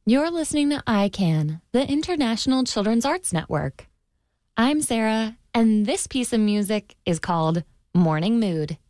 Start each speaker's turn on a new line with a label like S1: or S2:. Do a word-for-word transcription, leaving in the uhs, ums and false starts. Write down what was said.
S1: You're listening to I CAN, the International Children's Arts Network. I'm Sarah, and this piece of music is called Morning Mood.